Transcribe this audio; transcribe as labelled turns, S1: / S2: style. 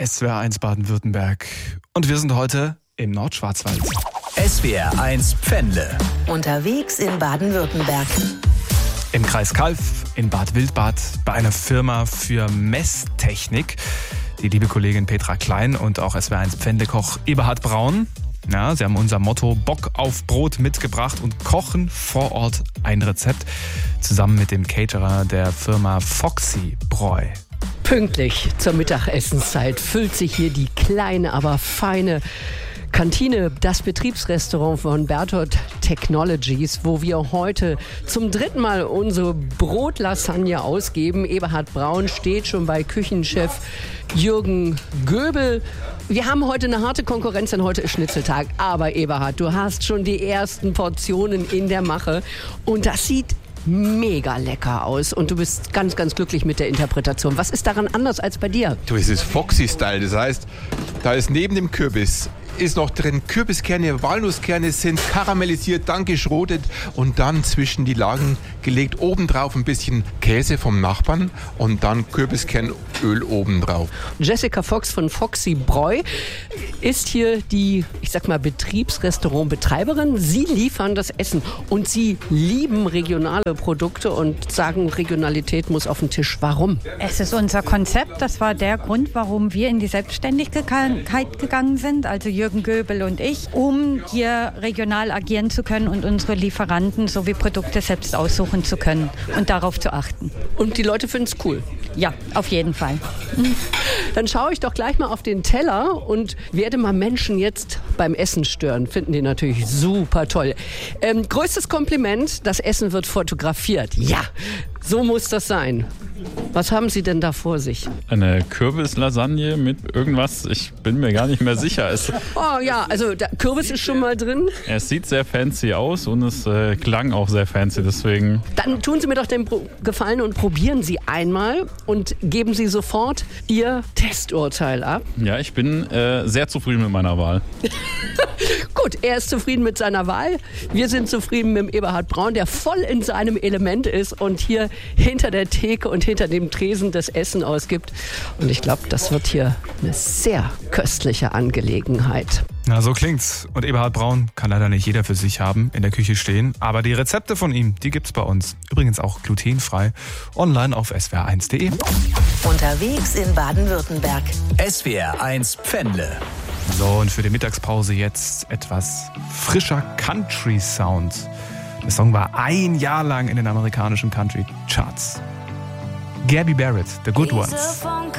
S1: SWR1 Baden-Württemberg. Und wir sind heute im Nordschwarzwald.
S2: SWR1 Pfändle.
S3: Unterwegs in Baden-Württemberg.
S1: Im Kreis Calw, in Bad Wildbad, bei einer Firma für Messtechnik. Die liebe Kollegin Petra Klein und auch SWR1 Pfändlekoch Eberhard Braun. Ja, sie haben unser Motto Bock auf Brot mitgebracht und kochen vor Ort ein Rezept zusammen mit dem Caterer der Firma Foxy Bräu.
S4: Pünktlich zur Mittagessenszeit füllt sich hier die kleine, aber feine Kantine, das Betriebsrestaurant von Berthold Technologies, wo wir heute zum 3. Mal unsere Brotlasagne ausgeben. Eberhard Braun steht schon bei Küchenchef Jürgen Göbel. Wir haben heute eine harte Konkurrenz, denn heute ist Schnitzeltag. Aber Eberhard, du hast schon die ersten Portionen in der Mache und das sieht mega lecker aus und du bist ganz, ganz glücklich mit der Interpretation. Was ist daran anders als bei dir?
S5: Du, es ist Foxy-Style, das heißt, da ist neben dem Kürbis ist noch drin Kürbiskerne, Walnusskerne sind karamellisiert, dann geschrotet und dann zwischen die Lagen gelegt. Obendrauf ein bisschen Käse vom Nachbarn und dann Kürbiskernöl obendrauf.
S4: Jessica Fox von Foxy Bräu ist hier die, ich sag mal, Betriebsrestaurantbetreiberin. Sie liefern das Essen und Sie lieben regionale Produkte und sagen, Regionalität muss auf den Tisch. Warum?
S6: Es ist unser Konzept. Das war der Grund, warum wir in die Selbstständigkeit gegangen sind. Also Jürgen Göbel und ich, um hier regional agieren zu können und unsere Lieferanten sowie Produkte selbst aussuchen zu können und darauf zu achten.
S4: Und die Leute finden es cool?
S6: Ja, auf jeden Fall.
S4: Dann schaue ich doch gleich mal auf den Teller und werde mal Menschen jetzt beim Essen stören. Finden die natürlich super toll. Größtes Kompliment, das Essen wird fotografiert. Ja, so muss das sein. Was haben Sie denn da vor sich?
S7: Eine Kürbislasagne mit irgendwas, ich bin mir gar nicht mehr sicher.
S4: Oh ja, also Kürbis ist schon mal drin.
S7: Es sieht sehr fancy aus und es klang auch sehr fancy, deswegen.
S4: Dann tun Sie mir doch den Gefallen und probieren Sie einmal und geben Sie sofort Ihr Testurteil ab.
S7: Ja, ich bin sehr zufrieden mit meiner Wahl.
S4: Gut, er ist zufrieden mit seiner Wahl. Wir sind zufrieden mit dem Eberhard Braun, der voll in seinem Element ist und hier hinter der Theke und hinter dem Tresen das Essen ausgibt. Und ich glaube, das wird hier eine sehr köstliche Angelegenheit.
S1: Na, so klingt's. Und Eberhard Braun kann leider nicht jeder für sich haben, in der Küche stehen. Aber die Rezepte von ihm, die gibt's bei uns. Übrigens auch glutenfrei. Online auf swr1.de.
S3: Unterwegs in Baden-Württemberg.
S2: SWR1 Pfändle.
S1: So, und für die Mittagspause jetzt etwas frischer Country-Sound. Der Song war 1 Jahr lang in den amerikanischen Country-Charts. Gabby Barrett, The Good Ones.